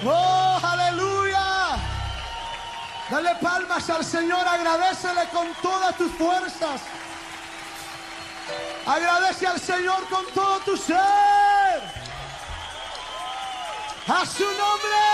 Oh, aleluya. Dale palmas al Señor, agradécele con todas tus fuerzas. Agradece al Señor con todo tu ser. A su nombre.